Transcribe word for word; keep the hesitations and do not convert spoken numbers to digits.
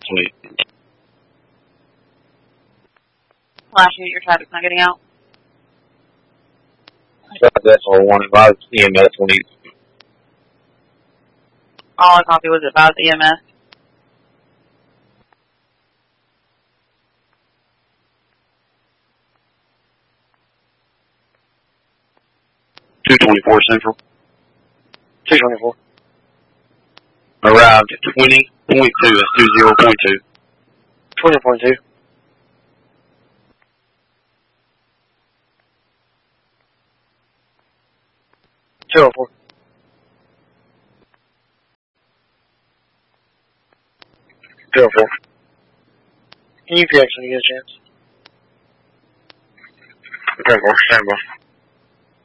Sweet. Last unit, your traffic's not getting out. That's all one. If I was E M S, when he... All I copy was about the E M S. two twenty-four Central. two twenty-four. Arrived at twenty point two. That's two zero point two. twenty point two. two oh four. two oh four. Can you P X when you get a chance? Okay, well, stand by.